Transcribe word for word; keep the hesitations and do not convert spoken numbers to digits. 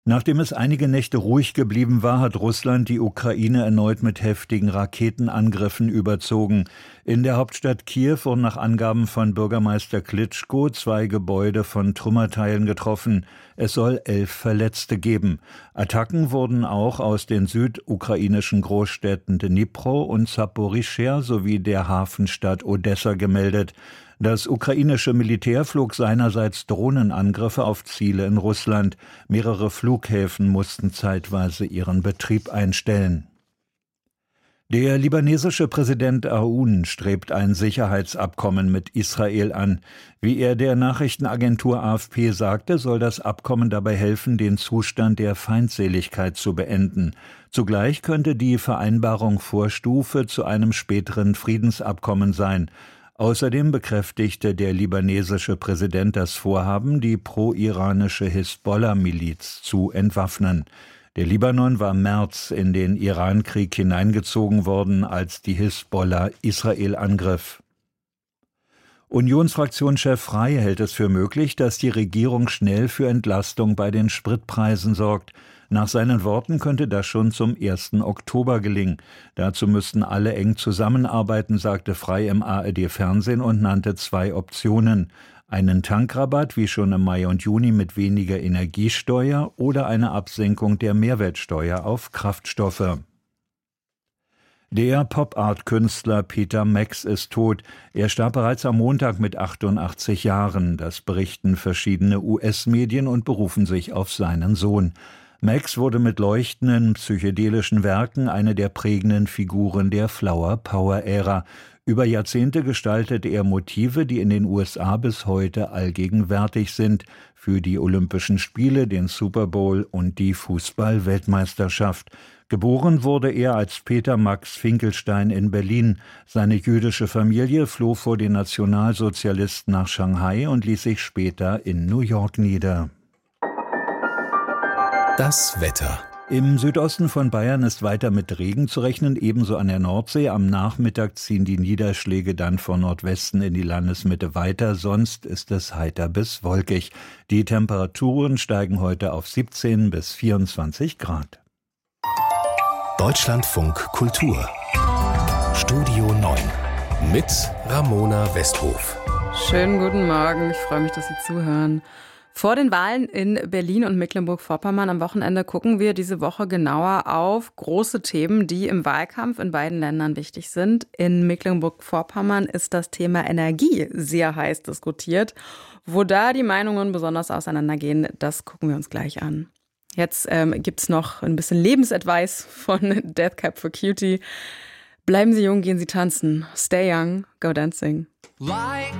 Nachdem es einige Nächte ruhig geblieben war, hat Russland die Ukraine erneut mit heftigen Raketenangriffen überzogen. In der Hauptstadt Kiew wurden nach Angaben von Bürgermeister Klitschko zwei Gebäude von Trümmerteilen getroffen. Es soll elf Verletzte geben. Attacken wurden auch aus den südukrainischen Großstädten Dnipro und Saporischschja sowie der Hafenstadt Odessa gemeldet. Das ukrainische Militär flog seinerseits Drohnenangriffe auf Ziele in Russland. Mehrere Flughäfen mussten zeitweise ihren Betrieb einstellen. Der libanesische Präsident Aoun strebt ein Sicherheitsabkommen mit Israel an. Wie er der Nachrichtenagentur A F P sagte, soll das Abkommen dabei helfen, den Zustand der Feindseligkeit zu beenden. Zugleich könnte die Vereinbarung Vorstufe zu einem späteren Friedensabkommen sein. Außerdem bekräftigte der libanesische Präsident das Vorhaben, die pro-iranische Hisbollah-Miliz zu entwaffnen. Der Libanon war im März in den Iran-Krieg hineingezogen worden, als die Hisbollah Israel angriff. Unionsfraktionschef Frey hält es für möglich, dass die Regierung schnell für Entlastung bei den Spritpreisen sorgt. Nach seinen Worten könnte das schon zum ersten Oktober gelingen. Dazu müssten alle eng zusammenarbeiten, sagte Frey im A R D-Fernsehen und nannte zwei Optionen. Einen Tankrabatt wie schon im Mai und Juni mit weniger Energiesteuer oder eine Absenkung der Mehrwertsteuer auf Kraftstoffe. Der Pop-Art-Künstler Peter Max ist tot. Er starb bereits am Montag mit achtundachtzig Jahren. Das berichten verschiedene U S-Medien und berufen sich auf seinen Sohn. Max wurde mit leuchtenden psychedelischen Werken eine der prägenden Figuren der Flower-Power-Ära. Über Jahrzehnte gestaltete er Motive, die in den U S A bis heute allgegenwärtig sind, für die Olympischen Spiele, den Super Bowl und die Fußball-Weltmeisterschaft. Geboren wurde er als Peter Max Finkelstein in Berlin. Seine jüdische Familie floh vor den Nationalsozialisten nach Shanghai und ließ sich später in New York nieder. Das Wetter. Im Südosten von Bayern ist weiter mit Regen zu rechnen, ebenso an der Nordsee. Am Nachmittag ziehen die Niederschläge dann von Nordwesten in die Landesmitte weiter, sonst ist es heiter bis wolkig. Die Temperaturen steigen heute auf siebzehn bis vierundzwanzig Grad. Deutschlandfunk Kultur. Studio neun mit Ramona Westhof. Schönen guten Morgen, ich freue mich, dass Sie zuhören. Vor den Wahlen in Berlin und Mecklenburg-Vorpommern am Wochenende gucken wir diese Woche genauer auf große Themen, die im Wahlkampf in beiden Ländern wichtig sind. In Mecklenburg-Vorpommern ist das Thema Energie sehr heiß diskutiert. Wo da die Meinungen besonders auseinandergehen, das gucken wir uns gleich an. Jetzt ähm, gibt's noch ein bisschen Lebensadvice von Death Cab for Cutie. Bleiben Sie jung, gehen Sie tanzen. Stay young, go dancing. Like